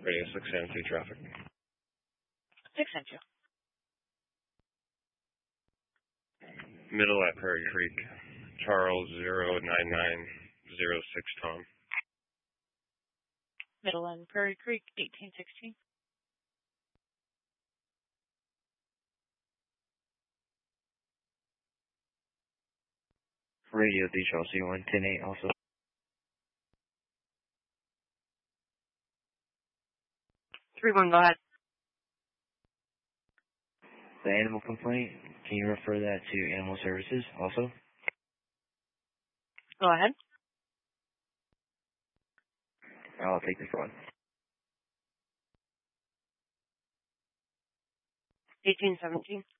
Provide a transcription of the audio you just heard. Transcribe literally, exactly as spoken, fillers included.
Radio six and two traffic. six and two. Middle at Prairie Creek. Charles zero nine nine zero six Tom. Middle and Prairie Creek, eighteen sixteen. Radio three Charles zero one ten eight also. three one, go ahead. The animal complaint, can you refer that to Animal Services also? Go ahead. I'll take this one. eighteen seventeen.